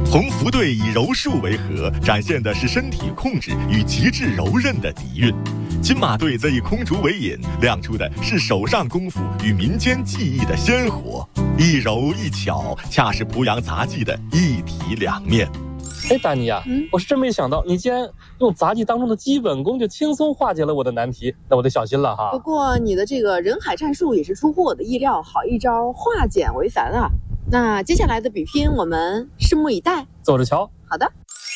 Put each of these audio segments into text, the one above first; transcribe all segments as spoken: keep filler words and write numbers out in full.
鸿福队以柔术为核，展现的是身体控制与极致柔韧的底蕴；金马队则以空竹为引，亮出的是手上功夫与民间技艺的鲜活。一柔一巧，恰是濮阳杂技的一体两面。 哎，达尼啊，嗯，我是真没想到，你竟然用杂技当中的基本功就轻松化解了我的难题，那我得小心了哈。 不过你的这个人海战术也是出乎我的意料，好一招化简为繁啊！那接下来的比拼，我们拭目以待， 走着瞧。 好的。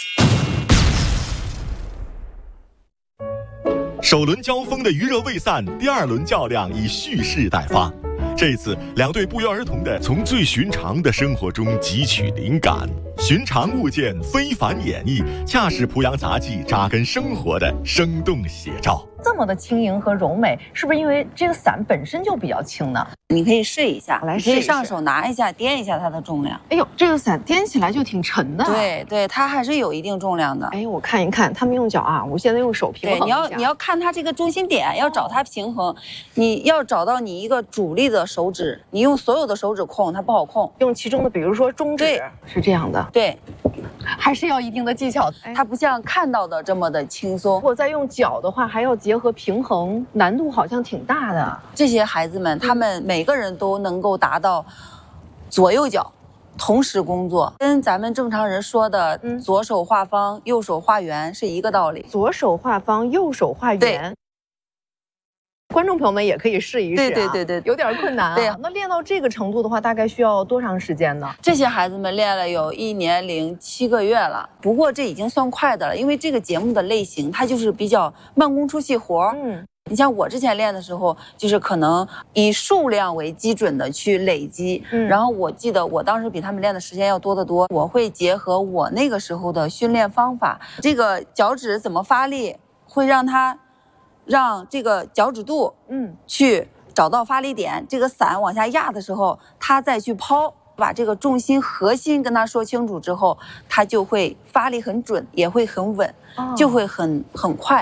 首轮交锋的余热未散，第二轮较量已蓄势待发。这次两队不约而同地从最寻常的生活中汲取灵感，寻常物件非凡演绎，恰是濮阳杂技扎根生活的生动写照。 这么的轻盈和柔美，是不是因为这个伞本身就比较轻呢？ 你可以试一下， 我来试一试， 可以上手拿一下，掂一下它的重量。 哎呦，这个伞掂起来就挺沉的。 对对，它还是有一定重量的。 哎，我看一看，他们用脚啊，我现在用手平衡对，你要你要看它这个中心点，要找它平衡。你要找到你一个主力的手指，你用所有的手指控它不好控， 用其中的，比如说中指，是这样的。 对。 还是要一定的技巧的， 它不像看到的这么的轻松。 如果再用脚的话，还要结合平衡，难度好像挺大的。 这些孩子们，他们每个人都能够达到左右脚同时工作，跟咱们正常人说的左手画方、右手画圆是一个道理。 左手画方，右手画圆。观众朋友们也可以试一试、啊， 对对对对， 有点困难啊。对，那练到这个程度的话，大概需要多长时间呢？ 这些孩子们练了有一年零七个月了，不过这已经算快的了，因为这个节目的类型它就是比较慢工出细活。嗯，你像我之前练的时候，就是可能以数量为基准的去累积，嗯，然后我记得我当时比他们练的时间要多得多。我会结合我那个时候的训练方法，这个脚趾怎么发力，会让他。让这个脚趾肚，嗯，去找到发力点，这个伞往下压的时候，他再去抛，把这个重心核心跟他说清楚之后，他就会发力很准，也会很稳，哦、就会很很快。